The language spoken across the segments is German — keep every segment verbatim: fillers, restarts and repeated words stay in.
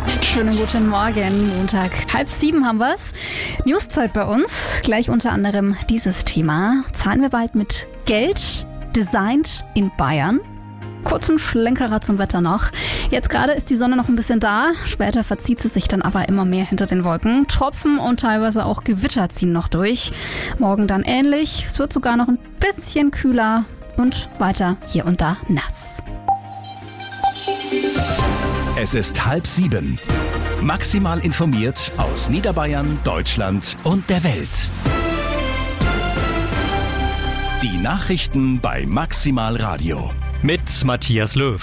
Schönen guten Morgen, Montag. Halb sieben haben wir's. News-Zeit bei uns. Gleich unter anderem dieses Thema. Zahlen wir bald mit Geld, designt in Bayern. Kurzen Schlenkerer zum Wetter noch. Jetzt gerade ist die Sonne noch ein bisschen da. Später verzieht sie sich dann aber immer mehr hinter den Wolken. Tropfen und teilweise auch Gewitter ziehen noch durch. Morgen dann ähnlich. Es wird sogar noch ein bisschen kühler und weiter hier und da nass. Es ist halb sieben. Maximal informiert aus Niederbayern, Deutschland und der Welt. Die Nachrichten bei Maximal Radio. Mit Matthias Löw.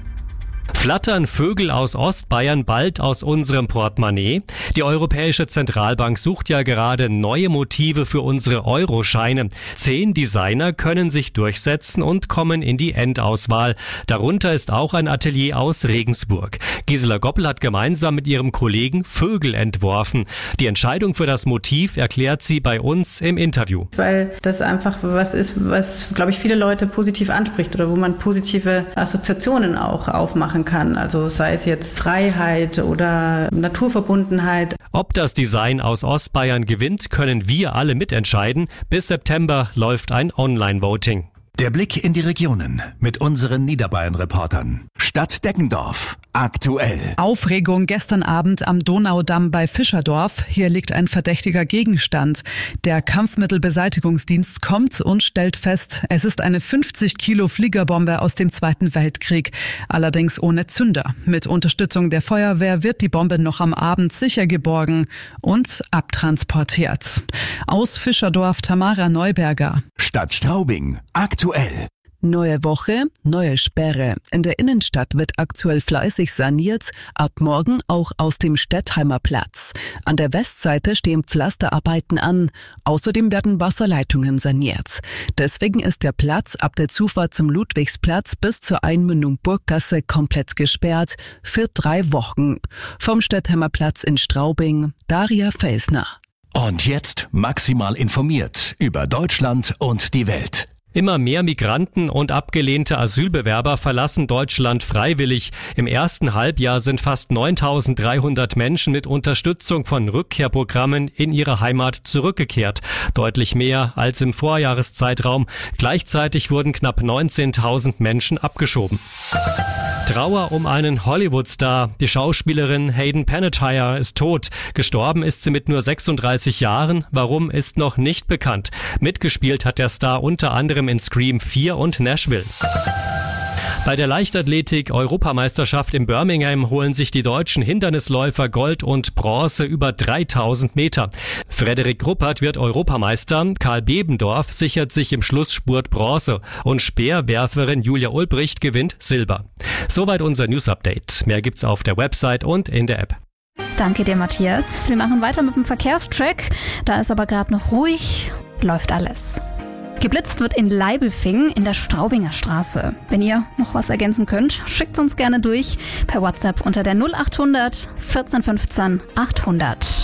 Flattern Vögel aus Ostbayern bald aus unserem Portemonnaie? Die Europäische Zentralbank sucht ja gerade neue Motive für unsere Euroscheine. Zehn Designer können sich durchsetzen und kommen in die Endauswahl. Darunter ist auch ein Atelier aus Regensburg. Gisela Goppel hat gemeinsam mit ihrem Kollegen Vögel entworfen. Die Entscheidung für das Motiv erklärt sie bei uns im Interview. Weil das einfach was ist, was, glaube ich, viele Leute positiv anspricht oder wo man positive Assoziationen auch aufmachen kann. Kann. Also sei es jetzt Freiheit oder Naturverbundenheit. Ob das Design aus Ostbayern gewinnt, können wir alle mitentscheiden. Bis September läuft ein Online-Voting. Der Blick in die Regionen mit unseren Niederbayern-Reportern. Stadt Deggendorf. Aktuell. Aufregung gestern Abend am Donaudamm bei Fischerdorf. Hier liegt ein verdächtiger Gegenstand. Der Kampfmittelbeseitigungsdienst kommt und stellt fest, es ist eine fünfzig Kilo Fliegerbombe aus dem Zweiten Weltkrieg. Allerdings ohne Zünder. Mit Unterstützung der Feuerwehr wird die Bombe noch am Abend sicher geborgen und abtransportiert. Aus Fischerdorf Tamara Neuberger. Stadt Straubing. Aktuell. Neue Woche, neue Sperre. In der Innenstadt wird aktuell fleißig saniert, ab morgen auch aus dem Stettheimer Platz. An der Westseite stehen Pflasterarbeiten an. Außerdem werden Wasserleitungen saniert. Deswegen ist der Platz ab der Zufahrt zum Ludwigsplatz bis zur Einmündung Burggasse komplett gesperrt für drei Wochen. Vom Stettheimer Platz in Straubing, Daria Felsner. Und jetzt maximal informiert über Deutschland und die Welt. Immer mehr Migranten und abgelehnte Asylbewerber verlassen Deutschland freiwillig. Im ersten Halbjahr sind fast neuntausenddreihundert Menschen mit Unterstützung von Rückkehrprogrammen in ihre Heimat zurückgekehrt. Deutlich mehr als im Vorjahreszeitraum. Gleichzeitig wurden knapp neunzehntausend Menschen abgeschoben. Trauer um einen Hollywood-Star. Die Schauspielerin Hayden Panettiere ist tot. Gestorben ist sie mit nur sechsunddreißig Jahren. Warum, ist noch nicht bekannt. Mitgespielt hat der Star unter anderem in Scream vier und Nashville. Bei der Leichtathletik-Europameisterschaft in Birmingham holen sich die deutschen Hindernisläufer Gold und Bronze über dreitausend Meter. Frederik Gruppert wird Europameister, Karl Bebendorf sichert sich im Schlussspurt Bronze und Speerwerferin Julia Ulbricht gewinnt Silber. Soweit unser News-Update. Mehr gibt's auf der Website und in der App. Danke dir, Matthias. Wir machen weiter mit dem Verkehrstrack. Da ist aber gerade noch ruhig, läuft alles. Geblitzt wird in Leibelfingen in der Straubinger Straße. Wenn ihr noch was ergänzen könnt, schickt uns gerne durch per WhatsApp unter der null achthundert vierzehn fünfzehn achthundert.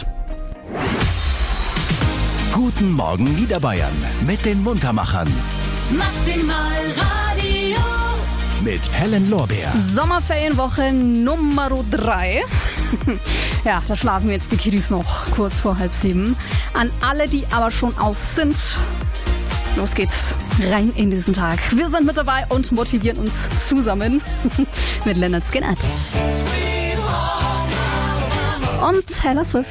Guten Morgen Niederbayern mit den Muntermachern. Maximal Radio. Mit Helen Lorbeer. Sommerferienwoche Nummer drei. Ja, da schlafen jetzt die Kiddies noch kurz vor halb sieben. An alle, die aber schon auf sind, los geht's, rein in diesen Tag. Wir sind mit dabei und motivieren uns zusammen mit Lynyrd Skynyrd und Taylor Swift.